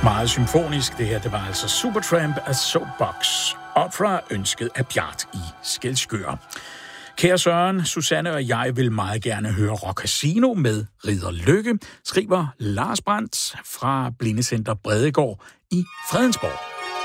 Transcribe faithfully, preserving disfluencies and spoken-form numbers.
Meget symfonisk. Det her, det var altså Supertramp af Soapbox. Op fra ønsket af Bjart i Skælskør. Kære Søren, Susanne og jeg vil meget gerne høre Rock Casino med Ridder Lykke, skriver Lars Brandt fra Blindecenter Bredegård i Fredensborg.